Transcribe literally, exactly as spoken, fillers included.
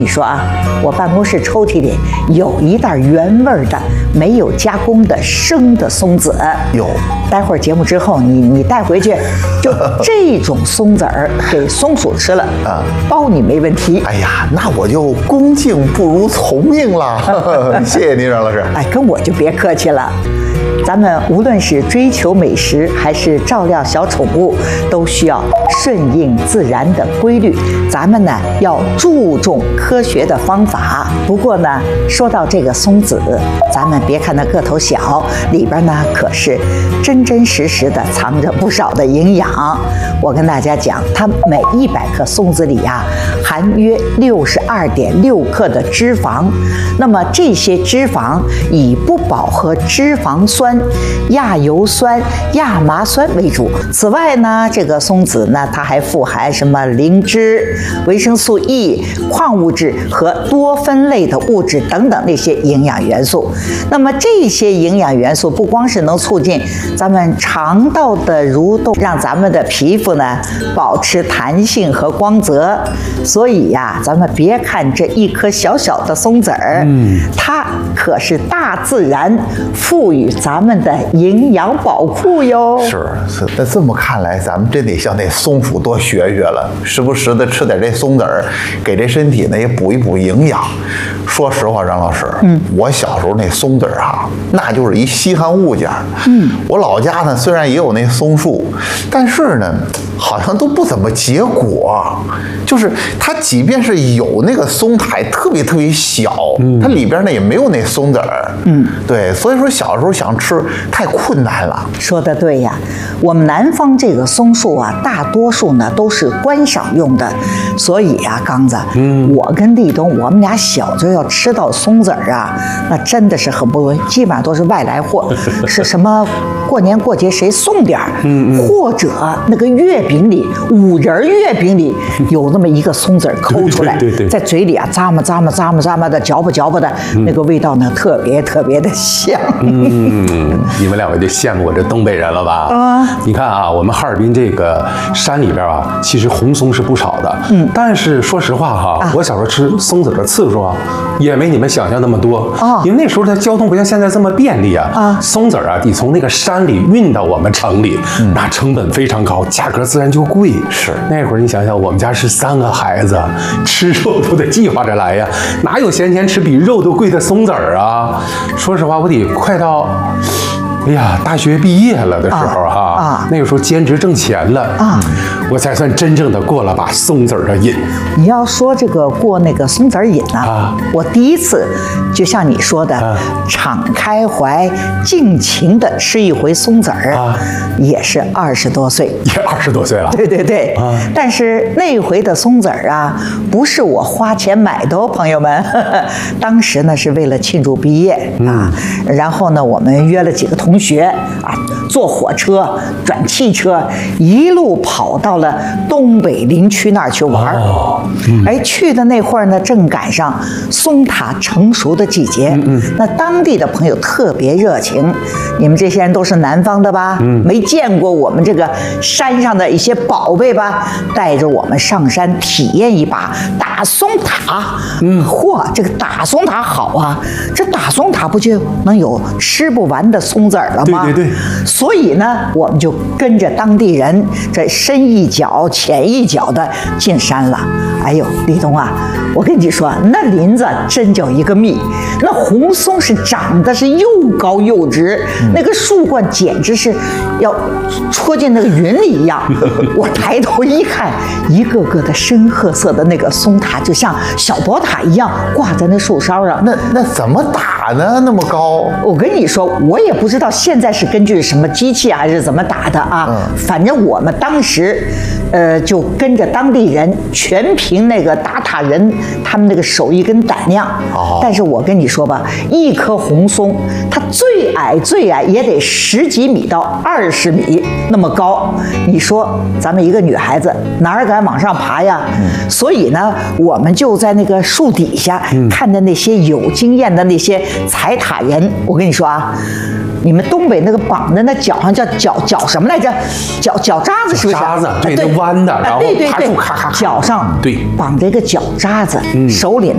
你说啊，我办公室抽屉里有一袋原味的、没有加工的生的松子。 有， 待会儿节目之后，你你带回去，就这种松子儿给松鼠吃了啊，包你没问题。 哎呀，那我就恭敬不如从命了。谢谢您，阮老师。 哎，跟我就别客气了。咱们无论是追求美食，还是照料小宠物，都需要顺应自然的规律。咱们呢要注重科学的方法。不过呢，说到这个松子，咱们别看它个头小，里边呢可是真真实实的藏着不少的营养。我跟大家讲，它每一百克松子里呀、啊，含约六十二点六克的脂肪。那么这些脂肪以不饱和脂肪酸、亚油酸、亚麻酸为主。此外呢，这个松子呢，它还富含什么磷脂、维生素 E、矿物质和多酚类的物质等等那些营养元素。那么这些营养元素不光是能促进咱们肠道的蠕动，让咱们的皮肤呢保持弹性和光泽。所以呀，咱们别看这一颗小小的松子儿，嗯，它可是大自然赋予咱们的营养宝库哟。 是是，那这么看来，咱们真得向那松鼠多学学了，时不时的吃点这松子儿，给这身体呢也补一补营养。说实话，张老师，嗯，我小时候那松子儿哈，那就是一稀罕物件。嗯，我老家呢虽然也有那松树，但是呢，好像都不怎么结果。就是它即便是有那个松台，特别特别小，嗯，它里边呢也没有那松子儿。嗯，对，所以说小时候想吃太困难了。 说得对呀，我们南方这个松树啊，大多数呢都是观赏用的，所以呀、啊，刚子，嗯，我跟立冬，我们俩小时候要吃到松子儿啊，那真的是很不容易，基本上都是外来货，是什么过年过节谁送点儿，嗯嗯，或者那个月饼里五仁月饼里有那么一个松子儿抠出来， 对对对对， 在嘴里啊咂摸咂摸咂摸咂摸的嚼吧嚼吧的，嗯、那个味道呢特别特别的香。 嗯，你们两位就羡慕我这东北人了吧？啊，你看啊，我们哈尔滨这个山里边啊，其实红松是不少的。嗯，但是说实话哈，啊、我小时候吃松子的次数啊，也没你们想象那么多。啊，因为那时候它交通不像现在这么便利啊。啊，松子啊，得从那个山里运到我们城里，嗯、那成本非常高，价格自然就贵。 是那会儿你想想，我们家是三个孩子，吃肉都得计划着来呀，哪有闲钱吃比肉都贵的松子儿啊？说实话，我得快到。哎呀，大学毕业了的时候哈、啊啊，那个时候兼职挣钱了啊，我才算真正的过了把松子儿的瘾。 你要说这个过那个松子儿瘾呢、啊，啊、我第一次就像你说的，啊、敞开怀、尽情的吃一回松子儿，啊、也是二十多岁， 也二十多岁了。 对对对，啊、但是那回的松子儿啊，不是我花钱买的哦，朋友们，呵呵当时呢是为了庆祝毕业啊，嗯、然后呢我们约了几个同。同学啊，坐火车转汽车，一路跑到了东北林区那儿去玩。哦嗯、哎，去的那会儿呢，正赶上松塔成熟的季节。嗯嗯、那当地的朋友特别热情，你们这些人都是南方的吧？嗯、没见过我们这个山上的一些宝贝吧？带着我们上山体验一把打松塔。嗯，嚯，这个打松塔好啊！这打松塔不就能有吃不完的松子了吗？ 对对对， 所以呢，我们就跟着当地人这深一脚浅一脚的进山了。哎呦，立冬啊，我跟你说，那林子真叫一个密，那红松是长得是又高又直，嗯、那个树冠简直是要戳进那个云里一样。我抬头一看，一个个的深褐色的那个松塔，就像小宝塔一样挂在那树梢上。 那那怎么打呢？那么高？ 我跟你说，我也不知道现在是根据什么机器还是怎么打的啊。嗯、反正我们当时，呃，就跟着当地人，全凭那个打塔人他们那个手艺跟胆量。哦。但是我跟你说吧，一棵红松，它最矮最矮也得十几米到二十米那么高。你说咱们一个女孩子哪儿敢往上爬呀？嗯、所以呢，我们就在那个树底下、嗯、看着那些有经验的那些踩塔人。我跟你说啊。你们东北那个绑的那脚上叫脚脚什么来着？脚脚扎子是不是？ 扎子，对，那弯的，然后对对对， 咔咔咔， 脚上对绑着一个脚扎子，嗯、手里